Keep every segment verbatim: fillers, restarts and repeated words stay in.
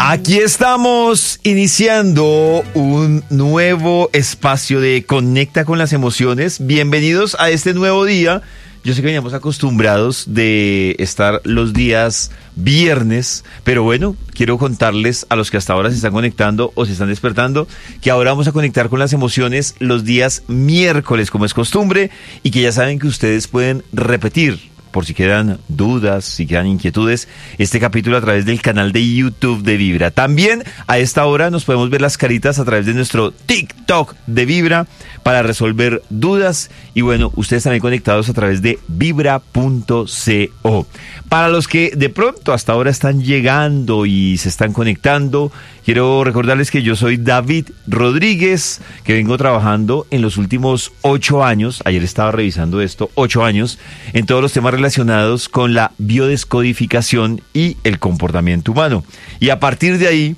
Aquí estamos iniciando un nuevo espacio de Conecta con las Emociones. Bienvenidos a este nuevo día. Yo sé que veníamos acostumbrados de estar los días viernes, pero bueno, quiero contarles a los que hasta ahora se están conectando o se están despertando que ahora vamos a conectar con las emociones los días miércoles, como es costumbre, y que ya saben que ustedes pueden repetir, por si quedan dudas, si quedan inquietudes, este capítulo a través del canal de YouTube de Vibra. También a esta hora nos podemos ver las caritas a través de nuestro TikTok de Vibra para resolver dudas. Y bueno, ustedes también conectados a través de vibra punto co. Para los que de pronto hasta ahora están llegando y se están conectando, quiero recordarles que yo soy David Rodríguez, que vengo trabajando en los últimos ocho años, ayer estaba revisando esto, ocho años, en todos los temas relacionados con la biodescodificación y el comportamiento humano. Y a partir de ahí,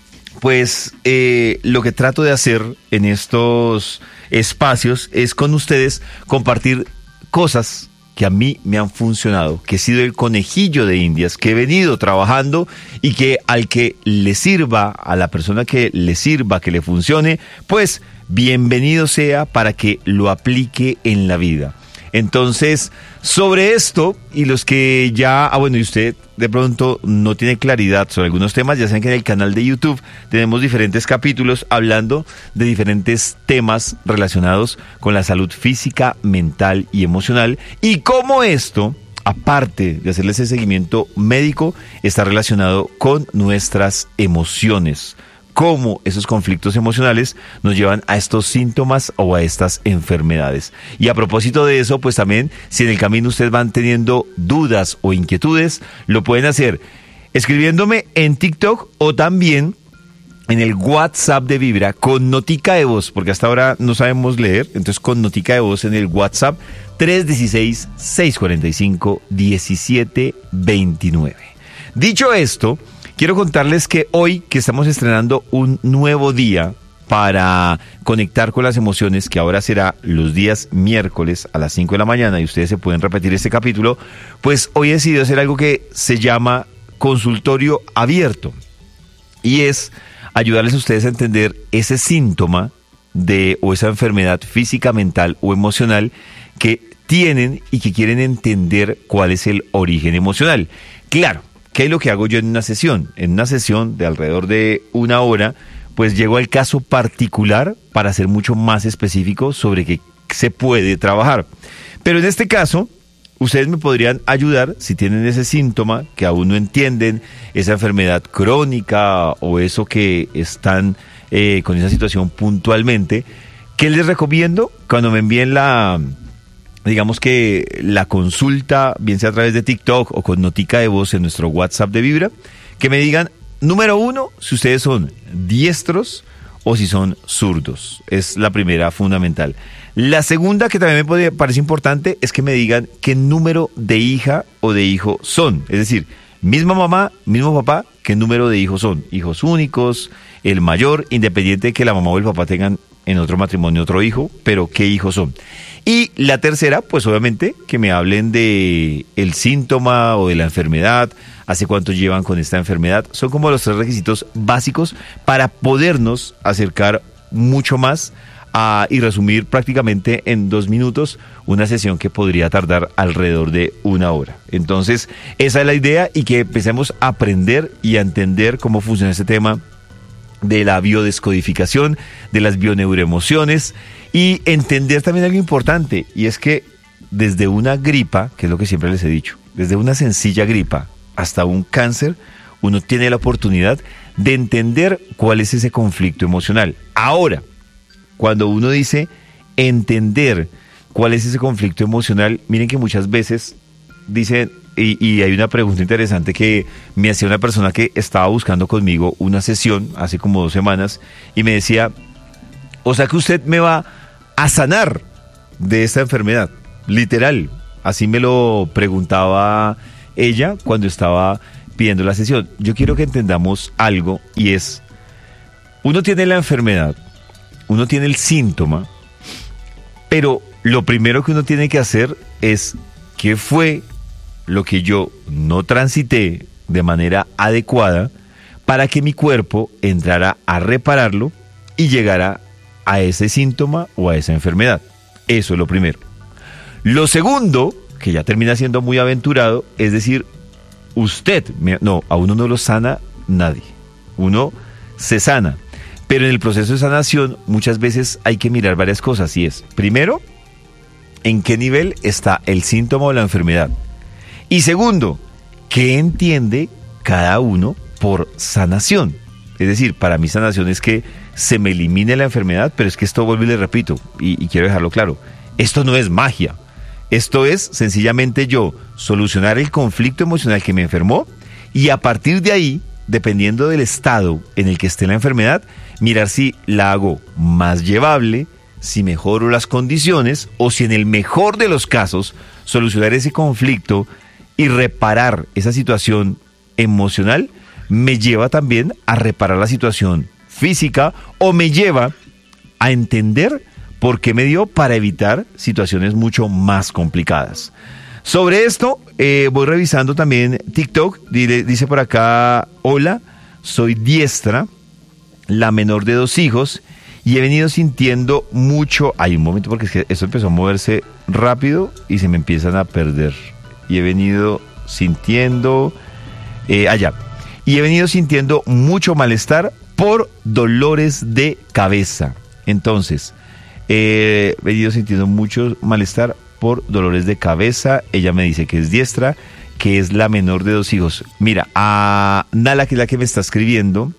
pues eh, lo que trato de hacer en estos espacios es con ustedes compartir cosas que a mí me han funcionado, que he sido el conejillo de Indias, que he venido trabajando y que al que le sirva, a la persona que le sirva, que le funcione, pues bienvenido sea para que lo aplique en la vida. Entonces, sobre esto, y los que ya, ah bueno, y usted de pronto no tiene claridad sobre algunos temas, ya saben que en el canal de YouTube tenemos diferentes capítulos hablando de diferentes temas relacionados con la salud física, mental y emocional, y cómo esto, aparte de hacerle ese seguimiento médico, está relacionado con nuestras emociones. Cómo esos conflictos emocionales nos llevan a estos síntomas o a estas enfermedades. Y a propósito de eso, pues también, si en el camino ustedes van teniendo dudas o inquietudes, lo pueden hacer escribiéndome en TikTok o también en el WhatsApp de Vibra con notica de voz, porque hasta ahora no sabemos leer, entonces con notica de voz en el WhatsApp tres uno seis, seis cuatro cinco, uno siete dos nueve. Dicho esto, quiero contarles que hoy que estamos estrenando un nuevo día para conectar con las emociones, que ahora será los días miércoles a las cinco de la mañana y ustedes se pueden repetir este capítulo, pues hoy he decidido hacer algo que se llama consultorio abierto y es ayudarles a ustedes a entender ese síntoma de o esa enfermedad física, mental o emocional que tienen y que quieren entender cuál es el origen emocional. Claro, ¿qué es lo que hago yo en una sesión? En una sesión de alrededor de una hora, pues llego al caso particular para ser mucho más específico sobre qué se puede trabajar. Pero en este caso, ustedes me podrían ayudar si tienen ese síntoma que aún no entienden, esa enfermedad crónica o eso que están eh, con esa situación puntualmente. ¿Qué les recomiendo? Cuando me envíen la... digamos que la consulta, bien sea a través de TikTok o con notica de voz en nuestro WhatsApp de Vibra, que me digan, número uno, si ustedes son diestros o si son zurdos. Es la primera fundamental. La segunda, que también me puede, parece importante, es que me digan qué número de hija o de hijo son. Es decir, misma mamá, mismo papá, qué número de hijos son. Hijos únicos, el mayor, independiente de que la mamá o el papá tengan en otro matrimonio otro hijo, pero qué hijos son. Y la tercera, pues obviamente, que me hablen de el síntoma o de la enfermedad, hace cuánto llevan con esta enfermedad. Son como los tres requisitos básicos para podernos acercar mucho más a, y resumir prácticamente en dos minutos una sesión que podría tardar alrededor de una hora. Entonces, esa es la idea y que empecemos a aprender y a entender cómo funciona este tema de la biodescodificación, de las bioneuroemociones y entender también algo importante, y es que desde una gripa, que es lo que siempre les he dicho, desde una sencilla gripa hasta un cáncer, uno tiene la oportunidad de entender cuál es ese conflicto emocional. Ahora, cuando uno dice entender cuál es ese conflicto emocional, miren que muchas veces dicen, y, y hay una pregunta interesante que me hacía una persona que estaba buscando conmigo una sesión hace como dos semanas y me decía, o sea que usted me va a sanar de esta enfermedad, literal, así me lo preguntaba ella cuando estaba pidiendo la sesión. Yo quiero que entendamos algo y es, uno tiene la enfermedad, uno tiene el síntoma, pero lo primero que uno tiene que hacer es, ¿qué fue lo que yo no transité de manera adecuada para que mi cuerpo entrara a repararlo y llegara a ese síntoma o a esa enfermedad. Eso es lo primero. Lo segundo, que ya termina siendo muy aventurado, es decir, usted, no, a uno no lo sana nadie, uno se sana, pero en el proceso de sanación muchas veces hay que mirar varias cosas, y es, primero, en qué nivel está el síntoma o la enfermedad, y segundo, qué entiende cada uno por sanación. Es decir, para mí sanación es que se me elimine la enfermedad, pero es que esto, vuelvo y le repito, y, y quiero dejarlo claro, esto no es magia. Esto es sencillamente yo solucionar el conflicto emocional que me enfermó y a partir de ahí, dependiendo del estado en el que esté la enfermedad, mirar si la hago más llevable, si mejoro las condiciones o si en el mejor de los casos solucionar ese conflicto y reparar esa situación emocional me lleva también a reparar la situación física o me lleva a entender por qué me dio para evitar situaciones mucho más complicadas. Sobre esto, eh, voy revisando también TikTok, dice, dice por acá, hola, soy diestra, la menor de dos hijos, y he venido sintiendo mucho, hay un momento porque es que esto empezó a moverse rápido y se me empiezan a perder, y he venido sintiendo, eh, allá, y he venido sintiendo mucho malestar por dolores de cabeza. Entonces, Eh, he venido sintiendo mucho malestar por dolores de cabeza. Ella me dice que es diestra, que es la menor de dos hijos. Mira, a Nala, que es la que me está escribiendo,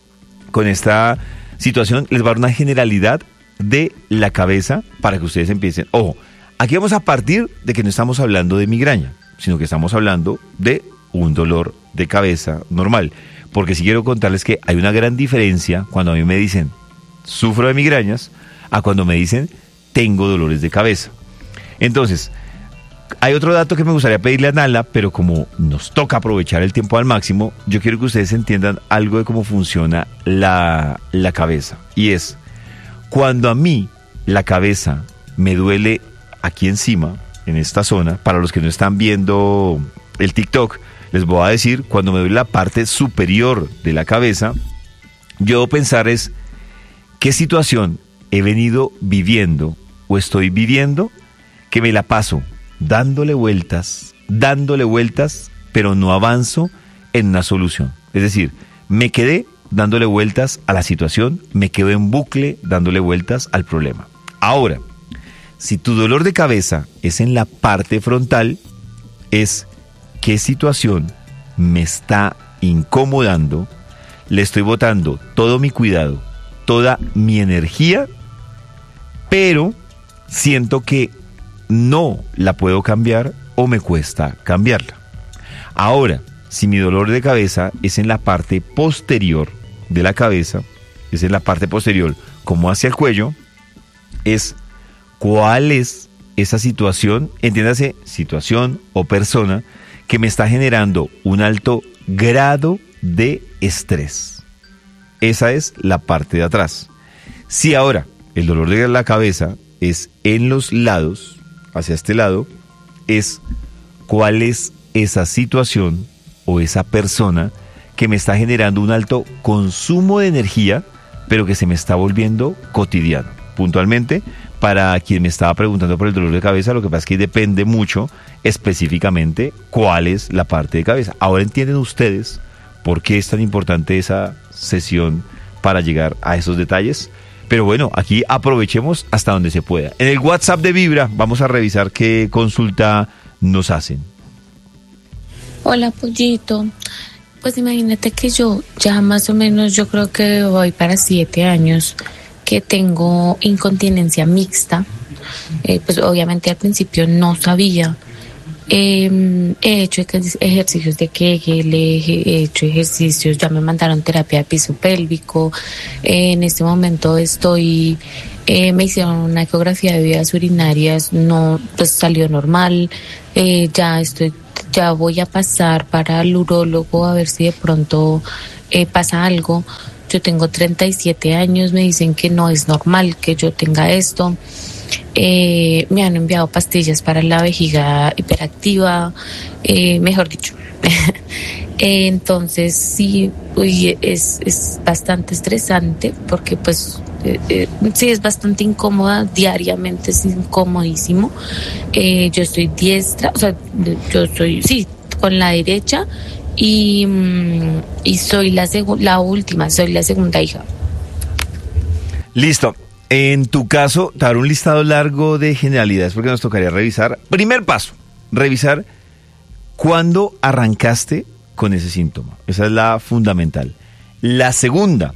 con esta situación les va a dar una generalidad de la cabeza para que ustedes empiecen. Ojo, aquí vamos a partir de que no estamos hablando de migraña, sino que estamos hablando de un dolor de cabeza normal. Porque sí quiero contarles que hay una gran diferencia cuando a mí me dicen sufro de migrañas a cuando me dicen tengo dolores de cabeza. Entonces, hay otro dato que me gustaría pedirle a Nala, pero como nos toca aprovechar el tiempo al máximo, yo quiero que ustedes entiendan algo de cómo funciona la, la cabeza. Y es, cuando a mí la cabeza me duele aquí encima, en esta zona, para los que no están viendo el TikTok, les voy a decir, cuando me duele la parte superior de la cabeza, yo debo pensar es, ¿qué situación he venido viviendo o estoy viviendo que me la paso dándole vueltas, dándole vueltas, pero no avanzo en una solución? Es decir, me quedé dándole vueltas a la situación, me quedo en bucle dándole vueltas al problema. Ahora, si tu dolor de cabeza es en la parte frontal, es qué situación me está incomodando, le estoy botando todo mi cuidado, toda mi energía, pero siento que no la puedo cambiar o me cuesta cambiarla. Ahora, si mi dolor de cabeza es en la parte posterior de la cabeza, es en la parte posterior como hacia el cuello, es cuál es esa situación, entiéndase, situación o persona que me está generando un alto grado de estrés. Esa es la parte de atrás. Si ahora el dolor de la cabeza es en los lados, hacia este lado, es cuál es esa situación o esa persona que me está generando un alto consumo de energía, pero que se me está volviendo cotidiano. Puntualmente, para quien me estaba preguntando por el dolor de cabeza, lo que pasa es que depende mucho específicamente cuál es la parte de cabeza. Ahora entienden ustedes por qué es tan importante esa sesión para llegar a esos detalles. Pero bueno, aquí aprovechemos hasta donde se pueda. En el WhatsApp de Vibra vamos a revisar qué consulta nos hacen. Hola, Pollito. Pues imagínate que yo ya más o menos, yo creo que voy para siete años que tengo incontinencia mixta. Eh, pues obviamente al principio no sabía. Eh, he hecho ejercicios de Kegel, he hecho ejercicios, ya me mandaron terapia de piso pélvico. Eh, en este momento estoy, eh, me hicieron una ecografía de vías urinarias, no, pues salió normal. Eh, ya estoy, ya voy a pasar para el urólogo a ver si de pronto eh, pasa algo. Yo tengo treinta y siete años, me dicen que no es normal que yo tenga esto. Eh, me han enviado pastillas para la vejiga hiperactiva, eh, mejor dicho. Eh, entonces sí, uy, es, es bastante estresante porque pues eh, eh, sí es bastante incómoda, diariamente es incomodísimo. Eh, yo soy diestra, o sea, yo soy, sí, con la derecha y, mm, y soy la, segu- la última, soy la segunda hija. Listo. En tu caso, te daré un listado largo de generalidades porque nos tocaría revisar. Primer paso, revisar cuándo arrancaste con ese síntoma. Esa es la fundamental. La segunda,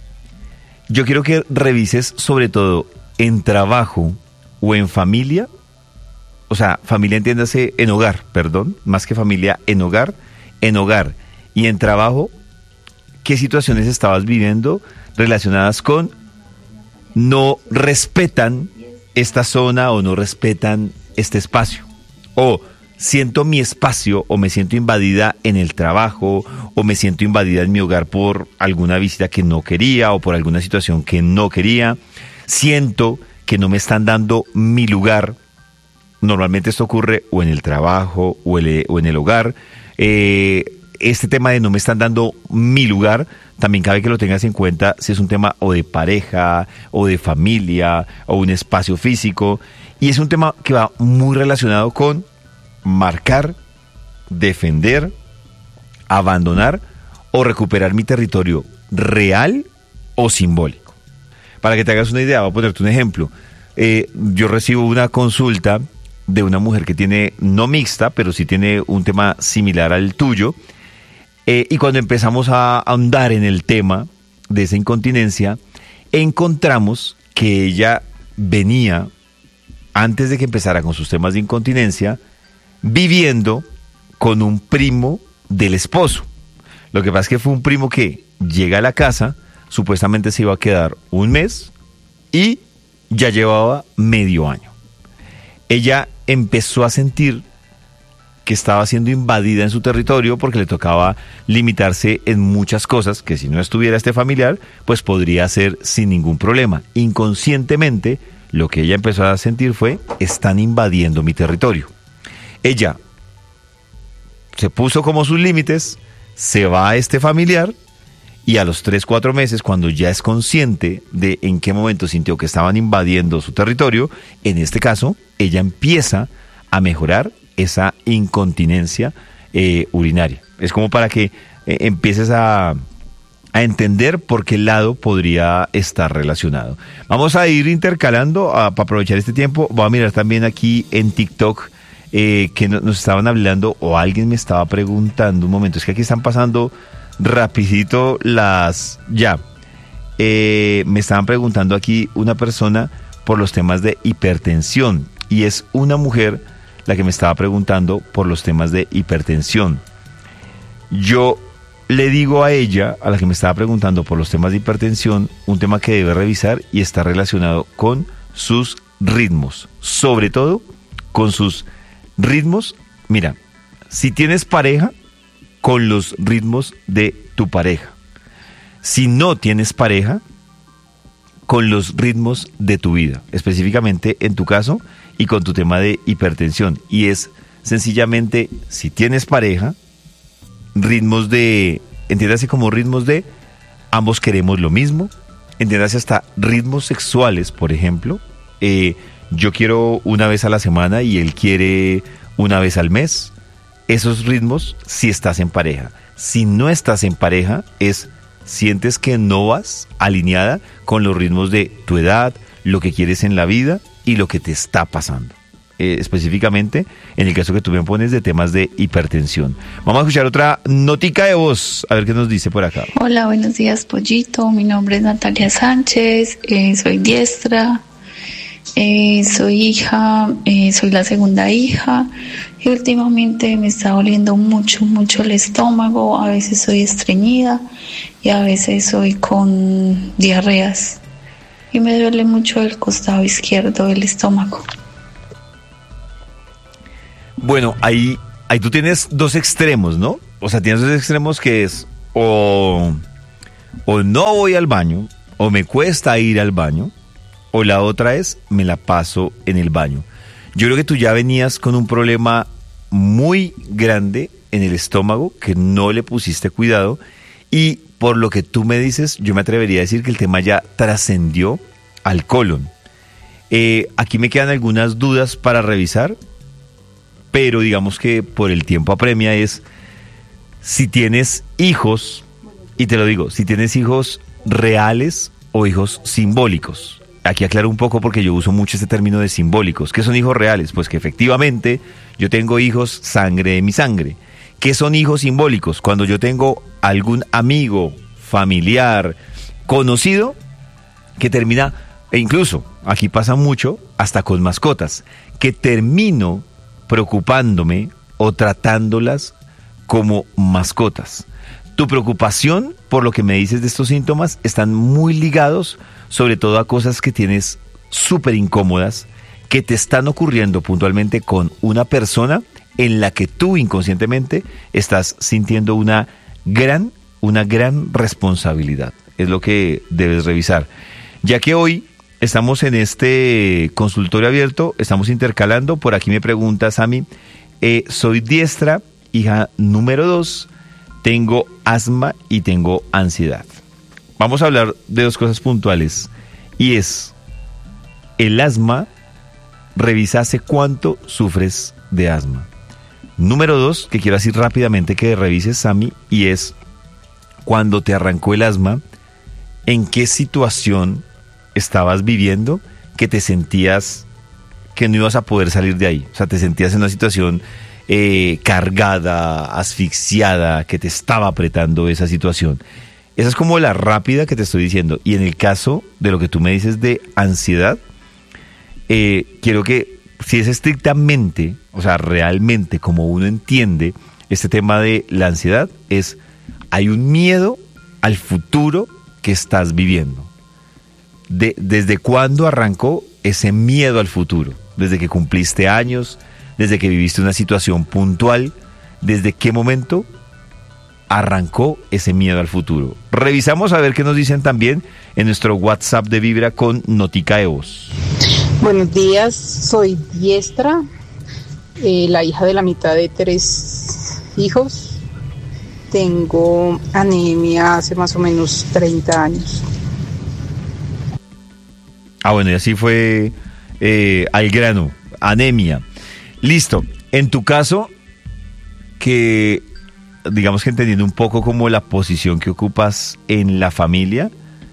yo quiero que revises sobre todo en trabajo o en familia. O sea, familia entiéndase en hogar, perdón, más que familia, en hogar, en hogar y en trabajo, qué situaciones estabas viviendo relacionadas con no respetan esta zona o no respetan este espacio. O siento mi espacio o me siento invadida en el trabajo o me siento invadida en mi hogar por alguna visita que no quería o por alguna situación que no quería. Siento que no me están dando mi lugar. Normalmente esto ocurre o en el trabajo o, el, o en el hogar. Eh, este tema de no me están dando mi lugar, también cabe que lo tengas en cuenta si es un tema o de pareja, o de familia, o un espacio físico. Y es un tema que va muy relacionado con marcar, defender, abandonar o recuperar mi territorio real o simbólico. Para que te hagas una idea, voy a ponerte un ejemplo. Eh, yo recibo una consulta de una mujer que tiene, no mixta, pero sí tiene un tema similar al tuyo. Eh, y cuando empezamos a ahondar en el tema de esa incontinencia, encontramos que ella venía, antes de que empezara con sus temas de incontinencia, viviendo con un primo del esposo. Lo que pasa es que fue un primo que llega a la casa, supuestamente se iba a quedar un mes y ya llevaba medio año. Ella empezó a sentir que estaba siendo invadida en su territorio porque le tocaba limitarse en muchas cosas que si no estuviera este familiar, pues podría hacer sin ningún problema. Inconscientemente, lo que ella empezó a sentir fue, están invadiendo mi territorio. Ella se puso como sus límites, se va a este familiar y a los tres, cuatro meses, cuando ya es consciente de en qué momento sintió que estaban invadiendo su territorio, en este caso, ella empieza a mejorar esa incontinencia eh, urinaria. Es como para que eh, empieces a, a entender por qué lado podría estar relacionado. Vamos a ir intercalando a, para aprovechar este tiempo. Voy a mirar también aquí en TikTok eh, que no, nos estaban hablando o alguien me estaba preguntando un momento. Es que aquí están pasando rapidito las... Ya. Eh, me estaban preguntando aquí una persona por los temas de hipertensión y es una mujer la que me estaba preguntando por los temas de hipertensión. Yo le digo a ella, a la que me estaba preguntando por los temas de hipertensión, un tema que debe revisar y está relacionado con sus ritmos, sobre todo con sus ritmos. Mira, si tienes pareja, con los ritmos de tu pareja. Si no tienes pareja, con los ritmos de tu vida, específicamente en tu caso y con tu tema de hipertensión. Y es sencillamente, si tienes pareja, ritmos de, entiéndase como ritmos de ambos queremos lo mismo, entiéndase hasta ritmos sexuales, por ejemplo, eh, yo quiero una vez a la semana y él quiere una vez al mes. Esos ritmos si estás en pareja. Si no estás en pareja, es sientes que no vas alineada con los ritmos de tu edad, lo que quieres en la vida y lo que te está pasando. Eh, específicamente en el caso que tú me pones de temas de hipertensión. Vamos a escuchar otra notica de voz, a ver qué nos dice por acá. Hola, buenos días, Pollito. Mi nombre es Natalia Sánchez, eh, soy diestra, eh, soy hija, eh, soy la segunda hija y últimamente me está doliendo mucho, mucho el estómago. A veces soy estreñida y a veces soy con diarreas y me duele mucho el costado izquierdo del estómago. Bueno, ahí, ahí tú tienes dos extremos, ¿no? O sea, tienes dos extremos que es o, o no voy al baño, o me cuesta ir al baño, o la otra es me la paso en el baño. Yo creo que tú ya venías con un problema muy grande en el estómago que no le pusiste cuidado, y por lo que tú me dices, yo me atrevería a decir que el tema ya trascendió al colon. Eh, aquí me quedan algunas dudas para revisar, pero digamos que por el tiempo apremia es si tienes hijos, y te lo digo, si tienes hijos reales o hijos simbólicos. Aquí aclaro un poco porque yo uso mucho este término de simbólicos. ¿Qué son hijos reales? Pues que efectivamente yo tengo hijos sangre de mi sangre. ¿Qué son hijos simbólicos? Cuando yo tengo algún amigo, familiar, conocido, que termina, e incluso aquí pasa mucho, hasta con mascotas, que termino preocupándome o tratándolas como mascotas. Tu preocupación por lo que me dices de estos síntomas están muy ligados sobre todo a cosas que tienes súper incómodas, que te están ocurriendo puntualmente con una persona en la que tú inconscientemente estás sintiendo una gran, una gran responsabilidad. Es lo que debes revisar. Ya que hoy estamos en este consultorio abierto, estamos intercalando, por aquí me pregunta Sami, eh, soy diestra, hija número dos, tengo asma y tengo ansiedad. Vamos a hablar de dos cosas puntuales, y es el asma. Revisa hace cuánto sufres de asma. Número dos, que quiero decir rápidamente que revises, Sami, y es cuando te arrancó el asma, ¿en qué situación estabas viviendo que te sentías que no ibas a poder salir de ahí? O sea, te sentías en una situación eh, cargada, asfixiada, que te estaba apretando esa situación. Esa es como la rápida que te estoy diciendo. Y en el caso de lo que tú me dices de ansiedad, eh, quiero que, si es estrictamente, o sea, realmente como uno entiende este tema de la ansiedad, es, hay un miedo al futuro que estás viviendo. De, ¿Desde cuándo arrancó ese miedo al futuro? ¿Desde que cumpliste años? ¿Desde que viviste una situación puntual? ¿Desde qué momento arrancó ese miedo al futuro? Revisamos a ver qué nos dicen también en nuestro WhatsApp de Vibra con notica de voz. Buenos días, soy diestra, eh, la hija de la mitad de tres hijos. Tengo anemia hace más o menos treinta años. Ah, bueno, y así fue eh, al grano, anemia. Listo, en tu caso, que digamos que entendiendo un poco como la posición que ocupas en la familia,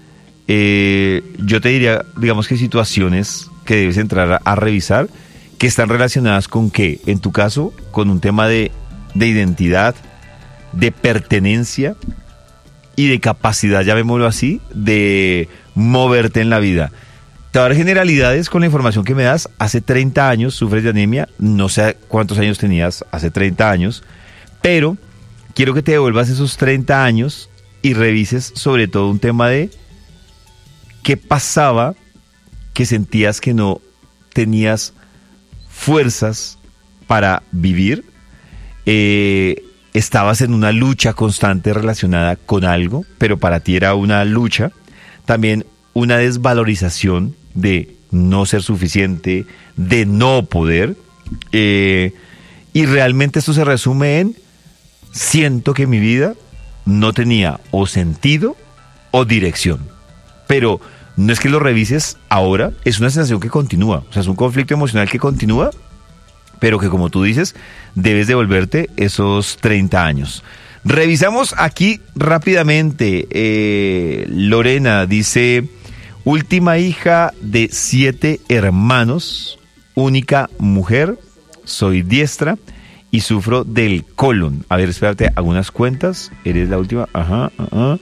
eh, yo te diría, digamos que situaciones que debes entrar a, a revisar, que están relacionadas con qué, en tu caso, con un tema de, de identidad, de pertenencia y de capacidad, llamémoslo así, de moverte en la vida. Te voy a dar generalidades con la información que me das. Hace treinta años sufres de anemia, no sé cuántos años tenías hace treinta años, pero quiero que te devuelvas esos treinta años y revises sobre todo un tema de qué pasaba, que sentías que no tenías fuerzas para vivir, eh, estabas en una lucha constante relacionada con algo, pero para ti era una lucha, también una desvalorización de no ser suficiente, de no poder, eh, y realmente esto se resume en siento que mi vida no tenía o sentido o dirección. Pero no es que lo revises ahora, es una sensación que continúa, o sea, es un conflicto emocional que continúa, pero que, como tú dices, debes devolverte esos treinta años. Revisamos aquí rápidamente. eh, Lorena dice: última hija de siete hermanos, única mujer, soy diestra y sufro del colon. A ver, espérate, algunas cuentas. Eres la última. Ajá, ajá.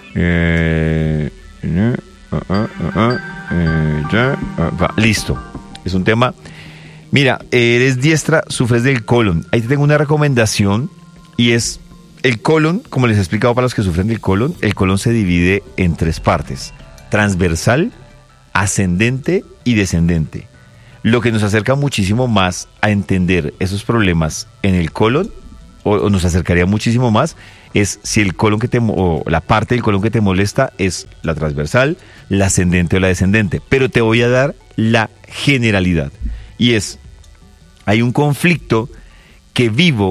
Eh, eh, uh, uh, uh, uh, eh, ya, uh, va. Listo. Es un tema. Mira, eres diestra, sufres del colon. Ahí te tengo una recomendación, y es el colon, como les he explicado para los que sufren del colon, el colon se divide en tres partes: transversal, ascendente y descendente. Lo que nos acerca muchísimo más a entender esos problemas en el colon, o, o nos acercaría muchísimo más, es si el colon que te, o la parte del colon que te molesta es la transversal, la ascendente o la descendente. Pero te voy a dar la generalidad, y es, hay un conflicto que vivo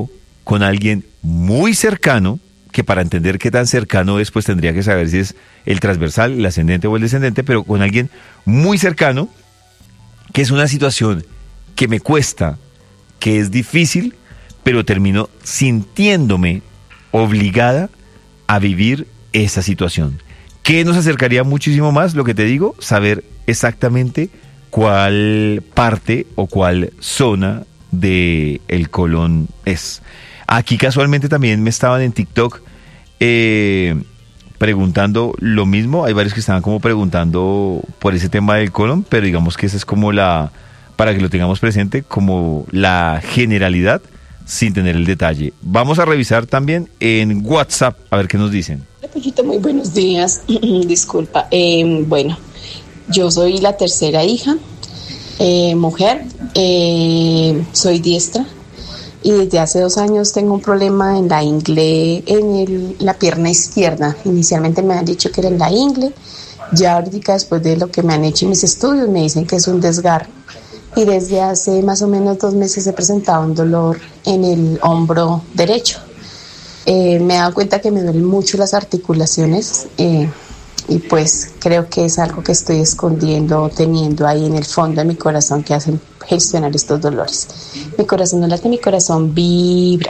con alguien muy cercano, que para entender qué tan cercano es, pues tendría que saber si es el transversal, el ascendente o el descendente, pero con alguien muy cercano, que es una situación que me cuesta, que es difícil, pero termino sintiéndome obligada a vivir esa situación. ¿Qué nos acercaría muchísimo más? Lo que te digo, saber exactamente cuál parte o cuál zona del colon es. Aquí casualmente también me estaban en TikTok eh, preguntando lo mismo. Hay varios que estaban como preguntando por ese tema del colon, pero digamos que esa es como la, para que lo tengamos presente, como la generalidad sin tener el detalle. Vamos a revisar también en WhatsApp a ver qué nos dicen. Hola, Pollito, muy buenos días. Disculpa. Eh, bueno, yo soy la tercera hija, eh, mujer, eh, soy diestra. Y desde hace dos años tengo un problema en la ingle, en el, la pierna izquierda. Inicialmente me han dicho que era en la ingle. Ya ahorita, después de lo que me han hecho en mis estudios, me dicen que es un desgarro. Y desde hace más o menos dos meses he presentado un dolor en el hombro derecho. Eh, me he dado cuenta que me duelen mucho las articulaciones eh, y pues creo que es algo que estoy escondiendo, teniendo ahí en el fondo de mi corazón que hacen gestionar estos dolores. Mi corazón no late, mi corazón vibra.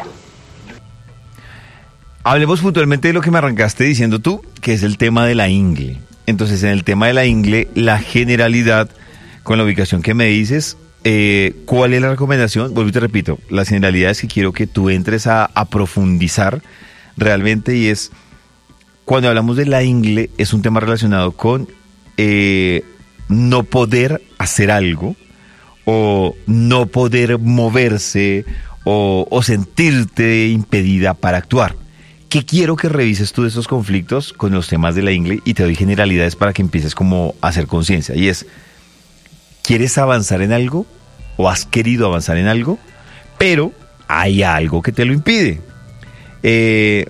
Hablemos puntualmente de lo que me arrancaste diciendo tú, que es el tema de la ingle. Entonces, en el tema de la ingle, la generalidad, con la ubicación que me dices, eh, ¿cuál es la recomendación? Vuelvo y te repito, la generalidad es que quiero que tú entres a, a profundizar realmente, y es, cuando hablamos de la ingle, es un tema relacionado con eh, no poder hacer algo, o no poder moverse, o, o sentirte impedida para actuar. ¿Qué quiero que revises tú de esos conflictos con los temas de la ingle? Y te doy generalidades para que empieces como a hacer conciencia. Y es, ¿quieres avanzar en algo? ¿O has querido avanzar en algo? Pero hay algo que te lo impide. Eh,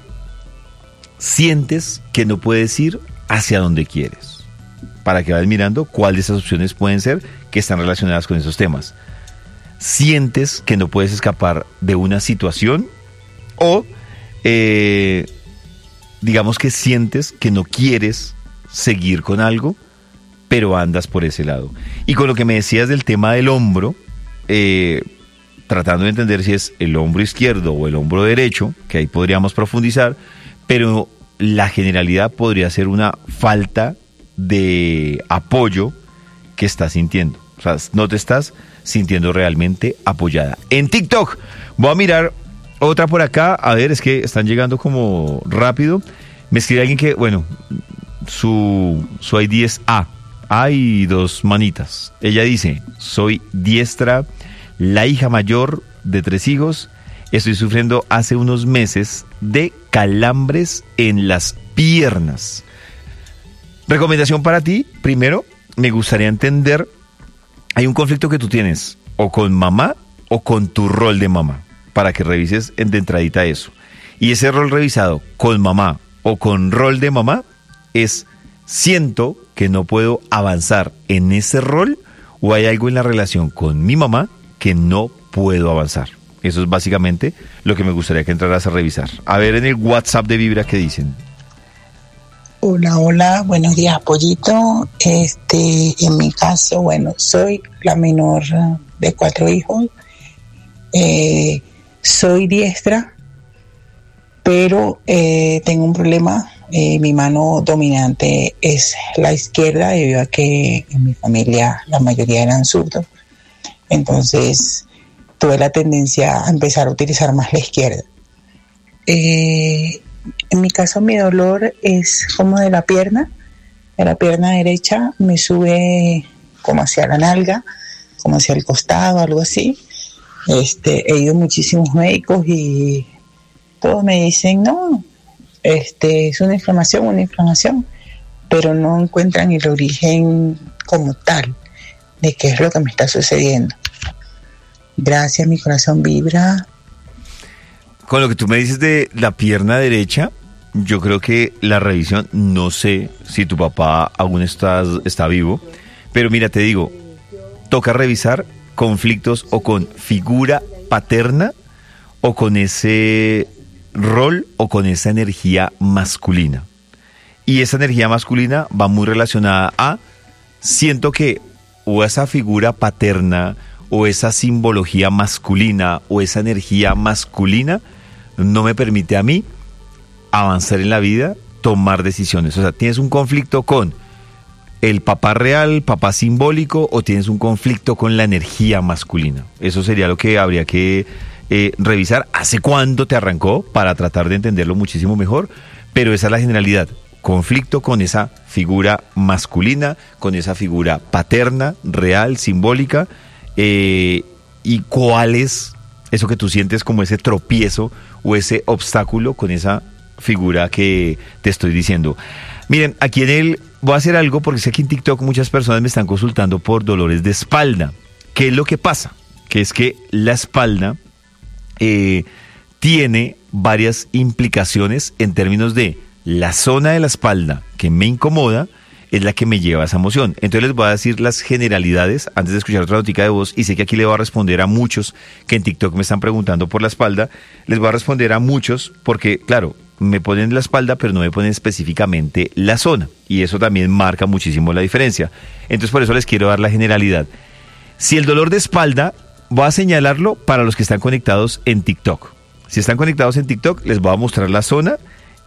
sientes que no puedes ir hacia donde quieres. Para que vayas mirando cuál de esas opciones pueden ser que están relacionadas con esos temas. Sientes que no puedes escapar de una situación, o eh, digamos que sientes que no quieres seguir con algo, pero andas por ese lado. Y con lo que me decías del tema del hombro, eh, tratando de entender si es el hombro izquierdo o el hombro derecho, que ahí podríamos profundizar, pero la generalidad podría ser una falta de apoyo que estás sintiendo. O sea, no te estás sintiendo realmente apoyada. En TikTok voy a mirar otra por acá. A ver, es que están llegando como rápido. Me escribe alguien que, bueno, su, su I D es A. Hay dos manitas. Ella dice, soy diestra, la hija mayor de tres hijos. Estoy sufriendo hace unos meses de calambres en las piernas. Recomendación para ti. Primero, me gustaría entender, hay un conflicto que tú tienes o con mamá o con tu rol de mamá, para que revises de entradita eso. Y ese rol revisado con mamá o con rol de mamá es, siento que no puedo avanzar en ese rol, o hay algo en la relación con mi mamá que no puedo avanzar. Eso es básicamente lo que me gustaría que entraras a revisar. A ver en el WhatsApp de Vibra qué dicen. Hola, hola, buenos días, Pollito. Este, en mi caso, bueno, soy la menor de cuatro hijos. Eh, soy diestra, pero eh, tengo un problema. Eh, mi mano dominante es la izquierda, debido a que en mi familia la mayoría eran zurdos. Entonces tuve la tendencia a empezar a utilizar más la izquierda. Eh, en mi caso, mi dolor es como de la pierna. De la pierna derecha me sube como hacia la nalga, como hacia el costado, algo así. Este, he ido a muchísimos médicos y todos me dicen, no, este, es una inflamación, una inflamación, pero no encuentran el origen como tal de qué es lo que me está sucediendo. Gracias, mi corazón vibra. Con lo que tú me dices de la pierna derecha, yo creo que la revisión, no sé si tu papá aún está, está vivo, pero mira, te digo, toca revisar conflictos o con figura paterna o con ese rol o con esa energía masculina. Y esa energía masculina va muy relacionada a, siento que o esa figura paterna o esa simbología masculina o esa energía masculina no me permite a mí avanzar en la vida, tomar decisiones. O sea, tienes un conflicto con el papá real, papá simbólico, o tienes un conflicto con la energía masculina. Eso sería lo que habría que eh, revisar. ¿Hace cuándo te arrancó? Para tratar de entenderlo muchísimo mejor. Pero esa es la generalidad. Conflicto con esa figura masculina, con esa figura paterna, real, simbólica. Eh, ¿Y cuál es eso que tú sientes como ese tropiezo o ese obstáculo con esa figura que te estoy diciendo? Miren, aquí en el... Voy a hacer algo porque sé que en TikTok muchas personas me están consultando por dolores de espalda. ¿Qué es lo que pasa? Que es que la espalda eh, tiene varias implicaciones en términos de la zona de la espalda que me incomoda es la que me lleva a esa emoción. Entonces les voy a decir las generalidades antes de escuchar otra notica de voz, y sé que aquí le voy a responder a muchos que en TikTok me están preguntando por la espalda. Les voy a responder a muchos porque, claro, me ponen la espalda, pero no me ponen específicamente la zona. Y eso también marca muchísimo la diferencia. Entonces, por eso les quiero dar la generalidad. Si el dolor de espalda, voy a señalarlo para los que están conectados en TikTok. Si están conectados en TikTok, les voy a mostrar la zona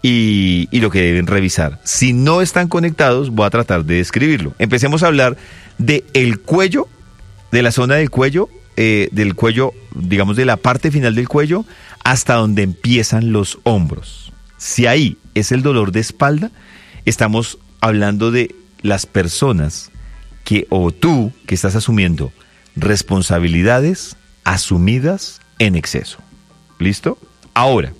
y, y lo que deben revisar. Si no están conectados, voy a tratar de describirlo. Empecemos a hablar de el cuello, de la zona del cuello, eh, del cuello, digamos de la parte final del cuello, hasta donde empiezan los hombros. Si ahí es el dolor de espalda, estamos hablando de las personas que, o tú, que estás asumiendo responsabilidades asumidas en exceso. ¿Listo? Ahora,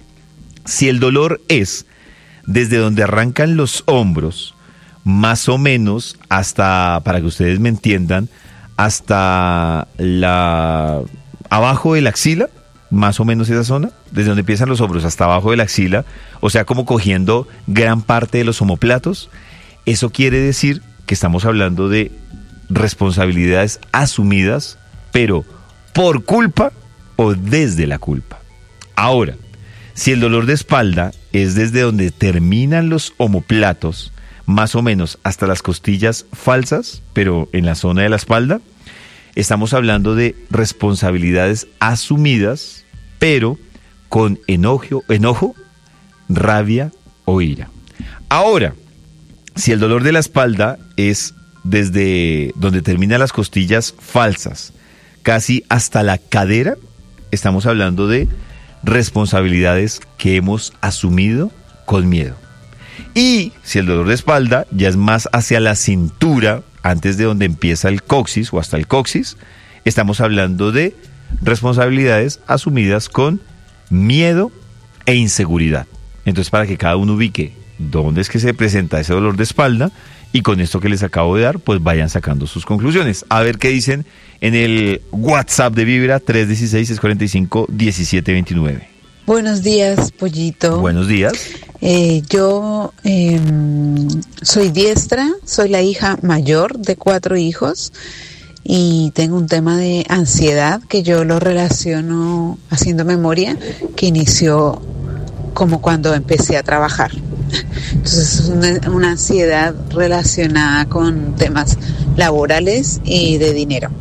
si el dolor es desde donde arrancan los hombros, más o menos hasta, para que ustedes me entiendan, hasta la abajo de la axila, más o menos esa zona, desde donde empiezan los hombros hasta abajo de la axila, o sea, como cogiendo gran parte de los omoplatos, eso quiere decir que estamos hablando de responsabilidades asumidas, pero por culpa o desde la culpa. Ahora, si el dolor de espalda es desde donde terminan los omoplatos, más o menos hasta las costillas falsas, pero en la zona de la espalda, estamos hablando de responsabilidades asumidas, pero con enojo, enojo, rabia o ira. Ahora, si el dolor de la espalda es desde donde terminan las costillas falsas, casi hasta la cadera, estamos hablando de responsabilidades que hemos asumido con miedo. Y si el dolor de espalda ya es más hacia la cintura, antes de donde empieza el coxis o hasta el coxis, estamos hablando de responsabilidades asumidas con miedo e inseguridad. Entonces, para que cada uno ubique dónde es que se presenta ese dolor de espalda, y con esto que les acabo de dar, pues vayan sacando sus conclusiones. A ver qué dicen en el WhatsApp de Vibra, tres uno seis, seis cuatro cinco, uno siete dos nueve. Buenos días, Pollito. Buenos días. Eh, yo eh, soy diestra, soy la hija mayor de cuatro hijos y tengo un tema de ansiedad que yo lo relaciono, haciendo memoria, que inició como cuando empecé a trabajar. Entonces es una, una ansiedad relacionada con temas laborales y de dinero.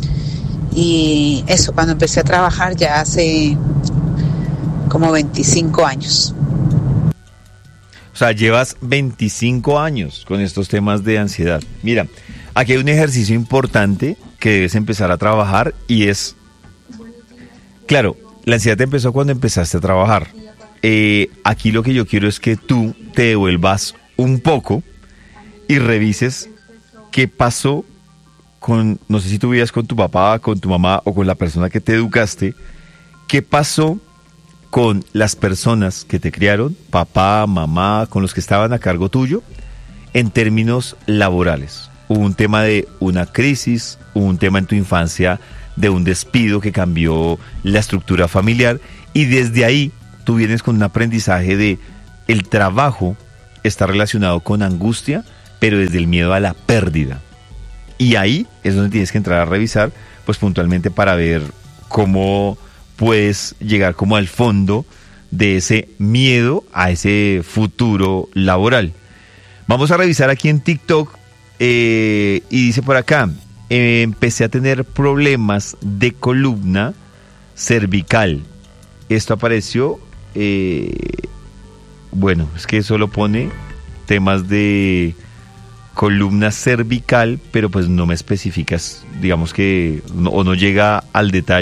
Y eso, cuando empecé a trabajar ya hace como veinticinco años. O sea, llevas veinticinco años con estos temas de ansiedad. Mira, aquí hay un ejercicio importante que debes empezar a trabajar y es, claro, la ansiedad empezó cuando empezaste a trabajar. Eh, aquí lo que yo quiero es que tú te devuelvas un poco y revises qué pasó con, no sé si tú vivías con tu papá, con tu mamá o con la persona que te educaste, qué pasó con las personas que te criaron, papá, mamá, con los que estaban a cargo tuyo, en términos laborales. Hubo un tema de una crisis, hubo un tema en tu infancia de un despido que cambió la estructura familiar, y desde ahí tú vienes con un aprendizaje de el trabajo está relacionado con angustia, pero desde el miedo a la pérdida. Y ahí es donde tienes que entrar a revisar, pues puntualmente, para ver cómo puedes llegar como al fondo de ese miedo a ese futuro laboral. Vamos a revisar aquí en TikTok eh, y dice por acá, eh, empecé a tener problemas de columna cervical. Esto apareció, eh, bueno, es que solo pone temas de columna cervical, pero pues no me especificas, digamos que no, o no llega al detalle